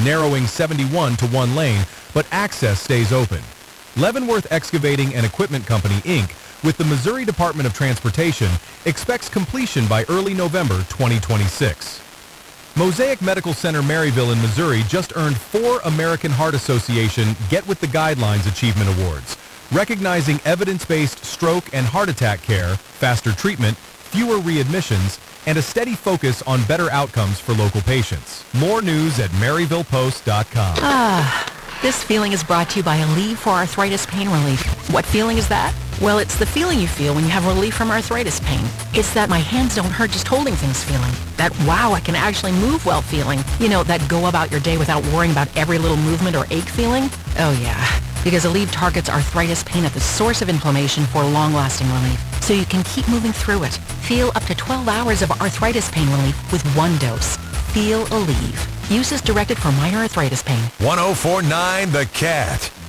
narrowing 71 to one lane, but access stays open. Leavenworth Excavating and Equipment Company, Inc., with the Missouri Department of Transportation, expects completion by early November 2026. Mosaic Medical Center Maryville in Missouri just earned 4 American Heart Association Get With The Guidelines Achievement Awards, recognizing evidence-based stroke and heart attack care, faster treatment, fewer readmissions, and a steady focus on better outcomes for local patients. More news at maryvillepost.com. This feeling is brought to you by Aleve for Arthritis Pain Relief. What feeling is that? Well, it's the feeling you feel when you have relief from arthritis pain. It's that my hands don't hurt just holding things feeling. That wow, I can actually move well feeling. You know, that go about your day without worrying about every little movement or ache feeling. Oh yeah, because Aleve targets arthritis pain at the source of inflammation for long-lasting relief, so you can keep moving through it. Feel up to 12 hours of arthritis pain relief with one dose. Feel Aleve. Use is directed for minor arthritis pain. 104.9 The Cat.